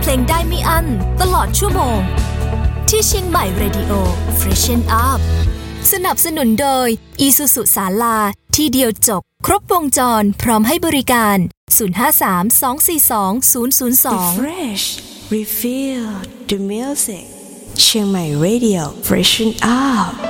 เพลงได้ไม่อั้นตลอดชั่วโมงที่เชียงใหม่ Radio Freshen Up สนับสนุนโดย Isuzu ศาลาที่เดียวจบครบวงจรพร้อมให้บริการ053-242-002 Fresh Refill the Music เชียงใหม่ Radio Freshen Up